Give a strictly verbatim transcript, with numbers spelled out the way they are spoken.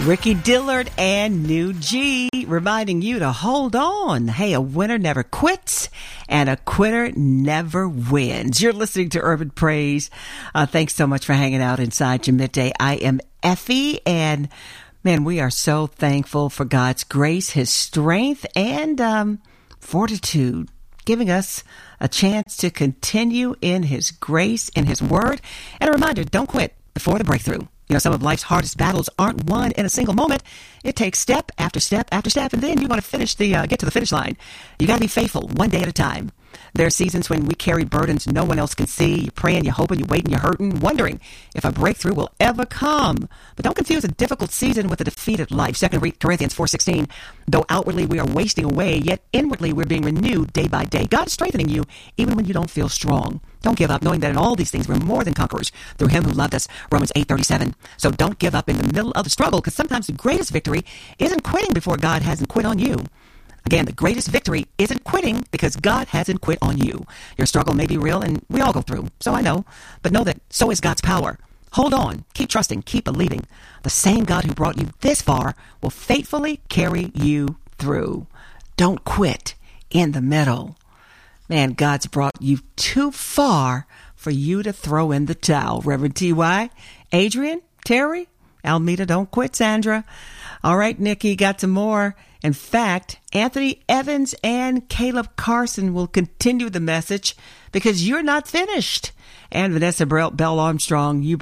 Ricky Dillard and New G reminding you to hold on. Hey, a winner never quits and a quitter never wins. You're listening to Urban Praise. Uh, thanks so much for hanging out inside your midday. I am Effie, and man, we are so thankful for God's grace, His strength, and um, fortitude, giving us a chance to continue in His grace, in His word. And a reminder, don't quit before the breakthrough. You know, some of life's hardest battles aren't won in a single moment. It takes step after step after step, and then you want to finish the uh, get to the finish line. You got to be faithful, one day at a time. There are seasons when we carry burdens no one else can see. You're praying, you're hoping, you're waiting, you're hurting, wondering if a breakthrough will ever come. But don't confuse a difficult season with a defeated life. Second Corinthians four sixteen. Though outwardly we are wasting away, yet inwardly we're being renewed day by day. God is strengthening you even when you don't feel strong. Don't give up, knowing that in all these things we're more than conquerors through Him who loved us. Romans eight thirty-seven. So don't give up in the middle of the struggle, because sometimes the greatest victory isn't quitting before God hasn't quit on you. Again, the greatest victory isn't quitting because God hasn't quit on you. Your struggle may be real, and we all go through, so I know. But know that so is God's power. Hold on. Keep trusting. Keep believing. The same God who brought you this far will faithfully carry you through. Don't quit in the middle. Man, God's brought you too far for you to throw in the towel. Reverend T Y, Adrian, Terry, Almeda, don't quit, Sandra. All right, Nikki, got some more. In fact, Anthony Evans and Caleb Carson will continue the message because you're not finished. And Vanessa Bell Armstrong, you